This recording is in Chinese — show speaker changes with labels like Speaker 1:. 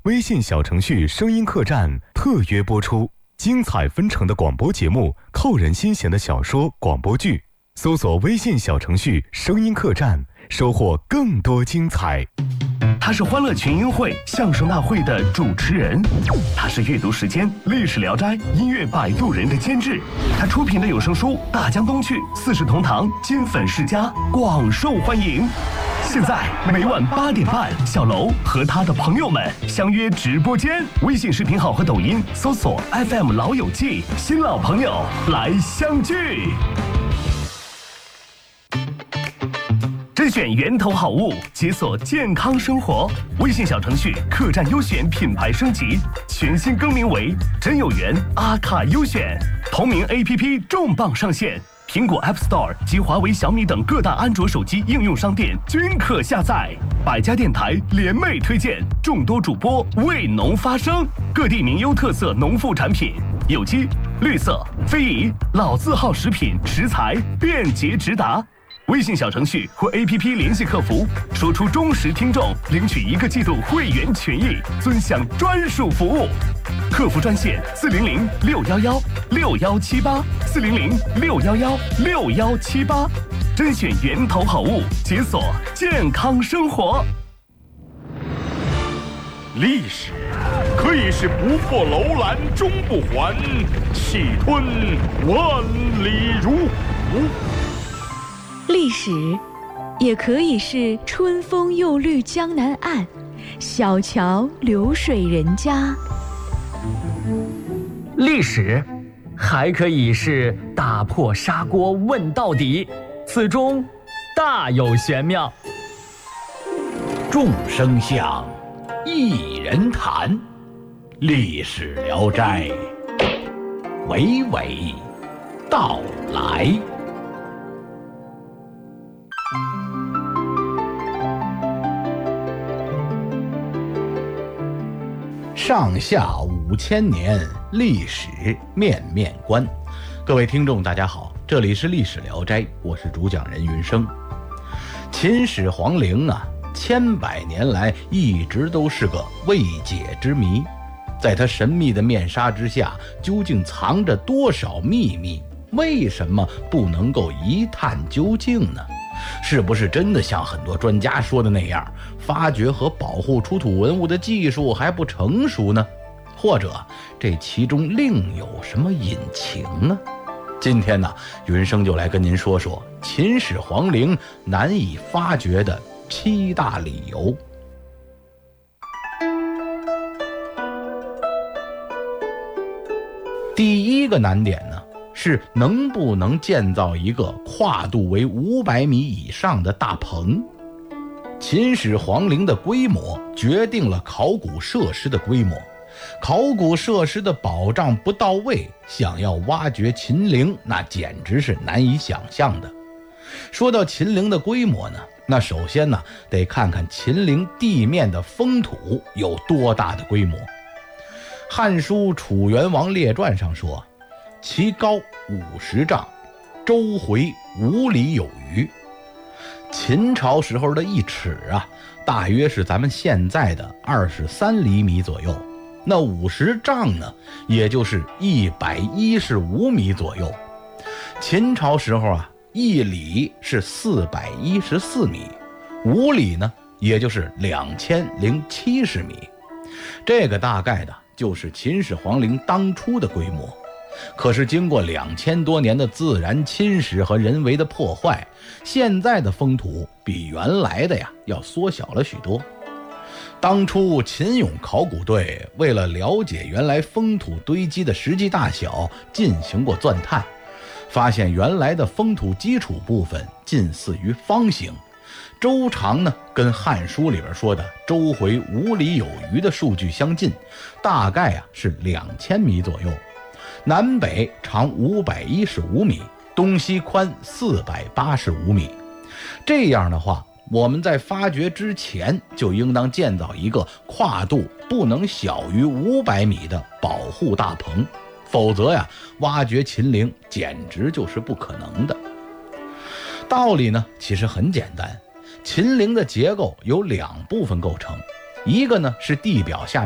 Speaker 1: 微信小程序声音客栈特约播出，精彩纷呈的广播节目，扣人心弦的小说广播剧，搜索微信小程序声音客栈，收获更多精彩。
Speaker 2: 他是欢乐群英会相声大会的主持人，他是阅读时间历史聊斋音乐摆渡人的监制，他出品的有声书《大江东去》《四世同堂》金粉世家广受欢迎。现在每晚8点半，小楼和他的朋友们相约直播间，微信视频号和抖音搜索 FM 老友记，新老朋友来相聚。甄选源头好物，解锁健康生活。微信小程序客栈优选品牌升级，全新更名为真有缘阿卡优选。同名 APP 重磅上线，苹果 App Store 及华为、小米等各大安卓手机应用商店均可下载。百家电台联袂推荐，众多主播为农发声，各地名优特色农副产品，有机、绿色、非遗、老字号食品食材便捷直达。微信小程序或 APP 联系客服，说出忠实听众，领取1个季度会员权益，尊享专属服务。客服专线400-611-6178，400-611-6178，甄选源头好物，解锁健康生活。
Speaker 3: 历史可以是不破楼兰终不还，气吞万里如虎。
Speaker 4: 历史也可以是春风又绿江南岸，小桥流水人家。
Speaker 5: 历史还可以是打破砂锅问到底，此中大有玄妙。
Speaker 6: 众生相，一人谈，历史聊斋，娓娓道来。上下5000年，历史面面观。各位听众大家好，这里是历史聊斋，我是主讲人云生。秦始皇陵啊，千百年来一直都是个未解之谜，在他神秘的面纱之下，究竟藏着多少秘密？为什么不能够一探究竟呢？是不是真的像很多专家说的那样，发掘和保护出土文物的技术还不成熟呢？或者这其中另有什么隐情呢？今天呢，云生就来跟您说说秦始皇陵难以发掘的7大理由。第一个难点呢，是能不能建造一个跨度为500米以上的大棚。秦始皇陵的规模决定了考古设施的规模，考古设施的保障不到位，想要挖掘秦陵那简直是难以想象的。说到秦陵的规模呢，那首先呢得看看秦陵地面的封土有多大的规模。汉书楚元王列传上说，其高50丈，周回5里有余。秦朝时候的1尺啊，大约是咱们现在的23厘米左右。那50丈呢，也就是115米左右。秦朝时候啊，1里是414米，5里呢，也就是2070米。这个大概的就是秦始皇陵当初的规模。可是经过2000多年的自然侵蚀和人为的破坏，现在的封土比原来的呀要缩小了许多。当初秦俑考古队为了了解原来封土堆积的实际大小，进行过钻探，发现原来的封土基础部分近似于方形，周长呢跟汉书里边说的周回5里有余的数据相近，大概是2000米左右。南北长515米，东西宽485米。这样的话，我们在发掘之前就应当建造一个跨度不能小于500米的保护大棚，否则呀，挖掘秦陵简直就是不可能的。道理呢，其实很简单，秦陵的结构由2部分构成，一个呢是地表下